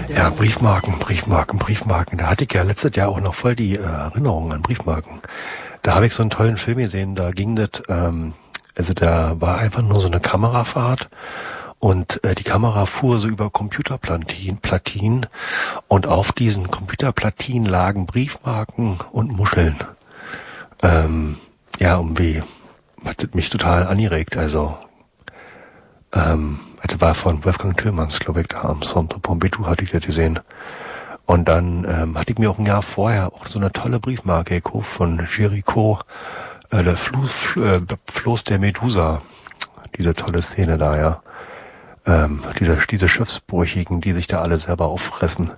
Ja, Briefmarken. Da hatte ich ja letztes Jahr auch noch voll die Erinnerungen an Briefmarken. Da habe ich so einen tollen Film gesehen, da ging das, also da war einfach nur so eine Kamerafahrt und die Kamera fuhr so über Computerplatinen und auf diesen Computerplatinen lagen Briefmarken und Muscheln. Ja, hat mich total angeregt, also das war von Wolfgang Tillmanns, glaube ich, da am Centre Pompidou hatte ich das gesehen. Und dann hatte ich mir auch ein Jahr vorher auch so eine tolle Briefmarke gekauft von Jericho, der Floß der Medusa. Diese tolle Szene da, ja. Diese Schiffsbrüchigen, die sich da alle selber auffressen.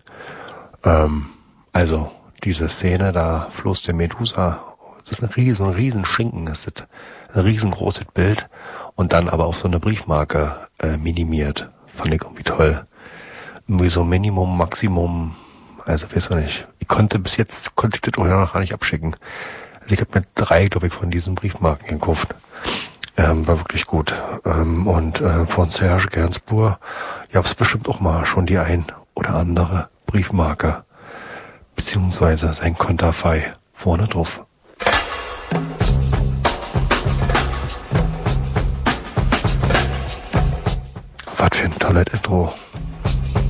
Also diese Szene da, Floß der Medusa, das ist ein riesen Schinken, das ist ein riesengroßes Bild und dann aber auf so eine Briefmarke minimiert. Fand ich irgendwie toll. Irgendwie so Minimum, Maximum, also weiß man nicht. Bis jetzt konnte ich das auch noch gar nicht abschicken. Also ich habe mir 3, glaube ich, von diesen Briefmarken gekauft. War wirklich gut. Von Serge Gainsbourg gab's bestimmt auch mal schon die ein oder andere Briefmarke, beziehungsweise sein Konterfei vorne drauf. Was für ein tolles Intro.